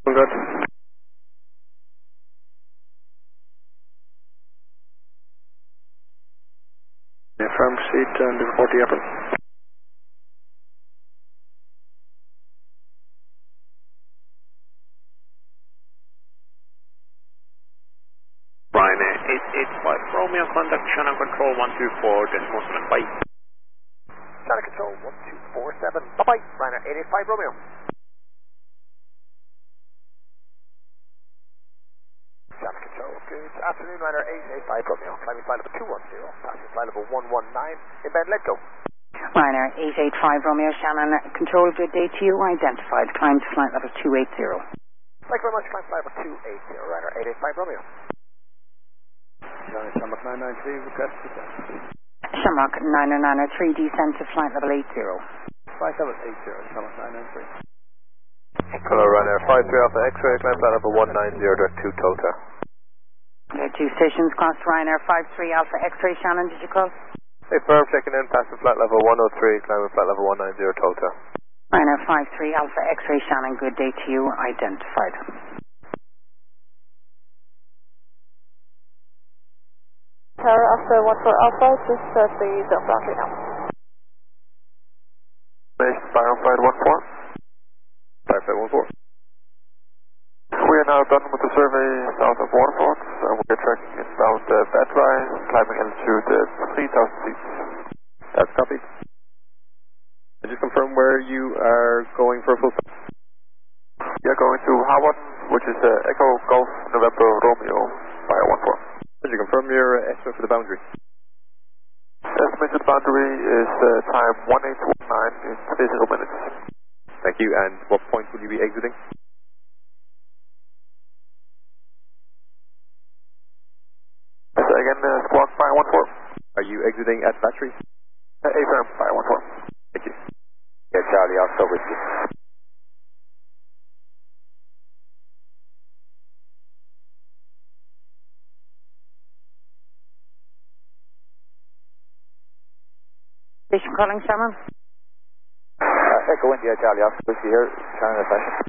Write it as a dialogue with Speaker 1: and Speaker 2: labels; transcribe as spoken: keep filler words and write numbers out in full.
Speaker 1: Good. Yeah, firm seat and report the upper.
Speaker 2: Ryanair eight eight five Romeo, contact Shannon Control one two four, decimal seven, bye.
Speaker 3: Shannon Control one two four seven, bye-bye, Ryanair eight eight five Romeo. Shannon Control, good afternoon, Ryanair eight eight five Romeo, climbing flight level two one zero, passing flight level one one nine, inbound, let go.
Speaker 4: Ryanair eight eight five Romeo, Shannon Control, good day to you, identified, climb to flight level two eight zero.
Speaker 3: Thank you very much, climb flight level two eight zero, Ryanair eight eight five Romeo.
Speaker 1: Shamrock nine nine three, request descent.
Speaker 4: Shamrock nine nine three, descent to flight level eight zero.
Speaker 1: Flight level eight zero, Shamrock nine nine three.
Speaker 5: Hello, Ryanair five three Alpha X-ray, climb flight level one nine zero, direct two Tolta.
Speaker 4: There are two stations, cross Ryanair five three Alpha X-ray, Shannon, did you call?
Speaker 5: Hey, firm, checking in, passing flight level one oh three, climbing flight level one nine zero, Tolta.
Speaker 4: Ryanair five three Alpha X-ray, Shannon, good day to you, identified.
Speaker 6: Tower Alpha one four Alpha, just uh, the Delta boundary now.
Speaker 5: Base, fire on flight one four. Fire flight one four. We are now done with the survey south of Waterford, and we are tracking inbound uh, Bedrise, climbing altitude uh, three thousand feet.
Speaker 1: That's copied. Could you confirm where you are going for a full stop?
Speaker 5: We are going to Hawarden, which is uh, Echo Golf November Romeo, fire one four.
Speaker 1: Could you confirm your uh, estimate for the boundary?
Speaker 5: Estimated boundary is uh, time one eight one nine in zero minutes.
Speaker 1: Thank you, and what point will you be exiting?
Speaker 5: Yes, again, uh, squawk fire one four.
Speaker 1: Are you exiting at battery?
Speaker 5: Uh, A-firm, fire one four.
Speaker 1: Thank you.
Speaker 5: Yeah, Charlie, I'll stop with you.
Speaker 4: Station calling, Shannon?
Speaker 5: Uh, Echo India, Charlie, I'll stop with you here, Shannon, a session.